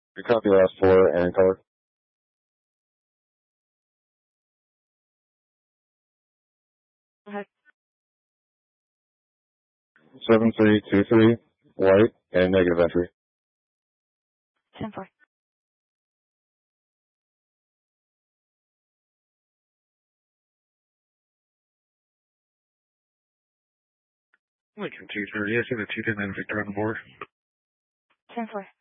You copy last four and color. Okay. 7323, white, and negative entry. 10-4. Lincoln 230, I see the 210 entry, turn on board. 10-4.